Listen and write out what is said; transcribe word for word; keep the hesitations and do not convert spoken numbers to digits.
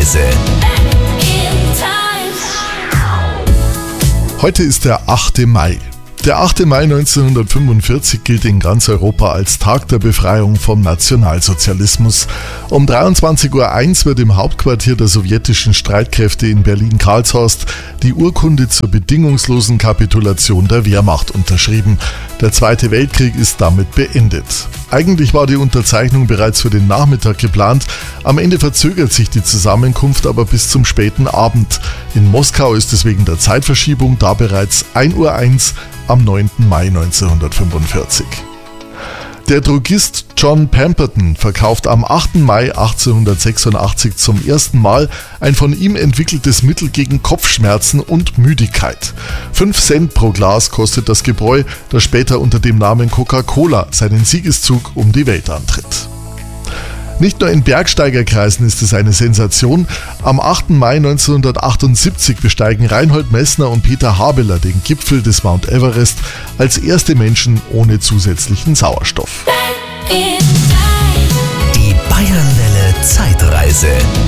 Zeitreise. Heute ist der achte Mai. Der achte Mai neunzehnhundertfünfundvierzig gilt in ganz Europa als Tag der Befreiung vom Nationalsozialismus. Um dreiundzwanzig Uhr eins wird im Hauptquartier der sowjetischen Streitkräfte in Berlin-Karlshorst die Urkunde zur bedingungslosen Kapitulation der Wehrmacht unterschrieben. Der Zweite Weltkrieg ist damit beendet. Eigentlich war die Unterzeichnung bereits für den Nachmittag geplant. Am Ende verzögert sich die Zusammenkunft aber bis zum späten Abend. In Moskau ist es wegen der Zeitverschiebung da bereits ein Uhr eins am neunten Mai neunzehnhundertfünfundvierzig. Der Drogist John Pemberton verkauft am achten Mai achtzehnhundertsechsundachtzig zum ersten Mal ein von ihm entwickeltes Mittel gegen Kopfschmerzen und Müdigkeit. Fünf Cent pro Glas kostet das Gebräu, das später unter dem Namen Coca-Cola seinen Siegeszug um die Welt antritt. Nicht nur in Bergsteigerkreisen ist es eine Sensation. Am achten Mai neunzehnhundertachtundsiebzig besteigen Reinhold Messner und Peter Habeler den Gipfel des Mount Everest als erste Menschen ohne zusätzlichen Sauerstoff. Die Bayernwelle Zeitreise.